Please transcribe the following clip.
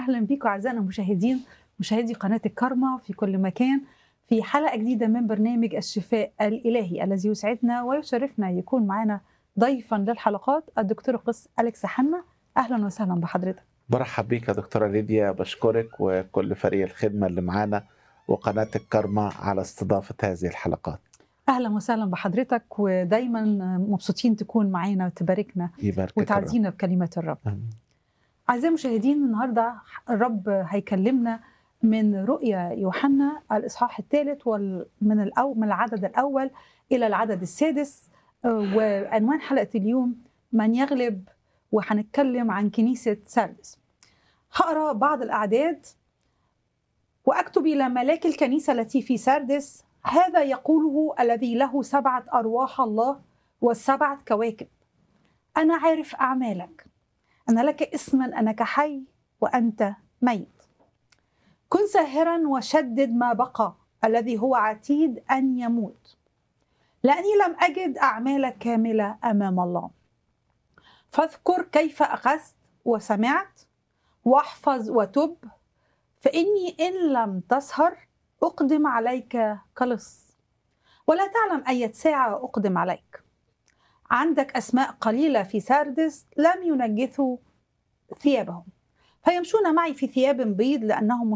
أهلا بكم أعزائنا المشاهدين مشاهدي قناة الكرمة في كل مكان في حلقة جديدة من برنامج الشفاء الإلهي الذي يسعدنا ويشرفنا يكون معنا ضيفا للحلقات الدكتور قس أليكس حنا. أهلا وسهلا بحضرتك. برحب بيك يا دكتورة ليديا، بشكرك وكل فريق الخدمة اللي معانا وقناة الكرمة على استضافة هذه الحلقات. أهلا وسهلا بحضرتك، ودايما مبسوطين تكون معنا وتباركنا وتعزينا بكلمة الرب. أعزائي المشاهدين، النهاردة الرب هيكلمنا من رؤيا يوحنا الإصحاح 3 من العدد الأول إلى العدد السادس، وعنوان حلقة اليوم من يغلب، وهنتكلم عن كنيسة ساردس. هقرأ بعض الأعداد. وأكتب إلى ملاك الكنيسة التي في ساردس، هذا يقوله الذي له 7 أرواح الله و7 كواكب: أنا عارف أعمالك، أنا لك اسما أنك حي وأنت ميت. كن ساهرا وشدد ما بقى الذي هو عتيد أن يموت، لأني لم أجد أعمالك كاملة أمام الله. فاذكر كيف أخذت وسمعت، واحفظ وتب، فإني إن لم تسهر أقدم عليك كلص، ولا تعلم أي ساعة أقدم عليك. عندك أسماء قليلة في ساردس لم ينجثوا ثيابهم، فيمشون معي في ثياب بيض لأنهم